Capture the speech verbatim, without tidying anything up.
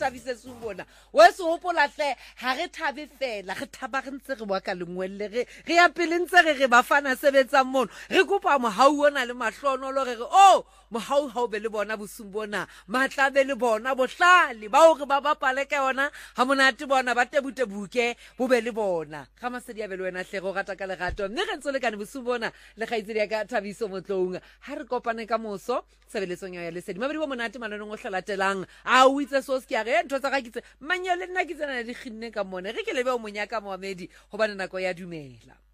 thabise Sumbona we se hopola hle ha re thabe fela re thaba re ntse re wa ka lengwelle re re ya pele ntse re re bafana sebetsa mono re kopa mohau ona le mahlono lo re re o mohau ha o be le bona Bosumbona matla be le bona bohlale ba o re ba bapale ka yona ha monate bona ba tebute buke bo be le bona ga masedi a be le wena hle go rata ka lerato mme re ntse le ka Bosumbona le gaitsedi ya ka Thabiso Motlong ha re kopane ka moso sebeletsong ya lesedi mabedi wa monate mananong o hlalatelang a o itse so ske ya re ntho tsa ga kitse manyele nna ke tsena di kginne ka mone re ke lebe o monyaka Mohamedi go bana nako ya dumela